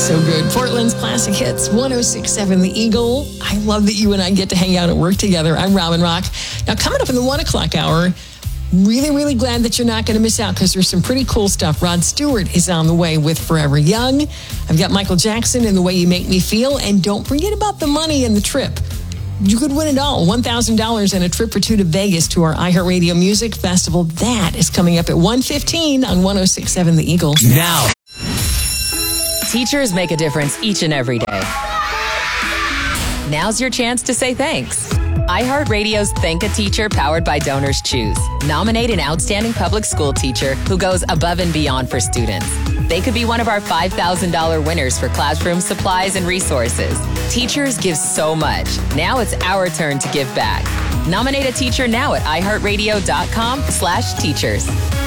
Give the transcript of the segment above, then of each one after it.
So good. Portland's Classic Hits, 106.7 The Eagle. I love that you and I get to hang out and work together. I'm Robin Rock. Now, coming up in the 1 o'clock hour, really glad that you're not going to miss out because there's some pretty cool stuff. Rod Stewart is on the way with Forever Young. I've got Michael Jackson and The Way You Make Me Feel. And don't forget about the money and the trip. You could win it all. $1,000 and a trip or two to Vegas to our iHeartRadio Music Festival. That is coming up at 1:15 on 106.7 The Eagle. Now. Teachers make a difference each and every day. Now's your chance to say thanks. iHeartRadio's Thank a Teacher powered by Donors Choose. Nominate an outstanding public school teacher who goes above and beyond for students. They could be one of our $5,000 winners for classroom supplies and resources. Teachers give so much. Now it's our turn to give back. Nominate a teacher now at iHeartRadio.com/teachers.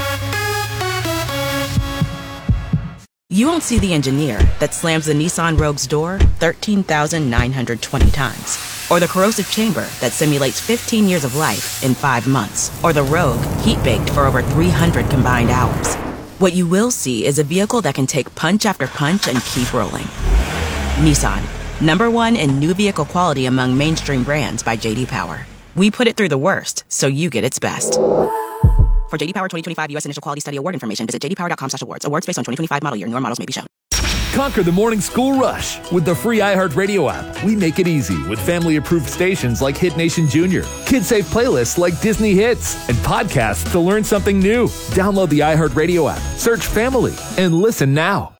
You won't see the engineer that slams the Nissan Rogue's door 13,920 times. Or the corrosive chamber that simulates 15 years of life in 5 months. Or the Rogue heat-baked for over 300 combined hours. What you will see is a vehicle that can take punch after punch and keep rolling. Nissan, #1 in new vehicle quality among mainstream brands by J.D. Power. We put it through the worst, so you get its best. For J.D. Power 2025 U.S. Initial Quality Study Award information, visit jdpower.com/awards. Awards based on 2025 model year. Newer models may be shown. Conquer the morning school rush with the free iHeartRadio app. We make it easy with family-approved stations like Hit Nation Junior, kid-safe playlists like Disney Hits, and podcasts to learn something new. Download the iHeartRadio app, search Family, and listen now.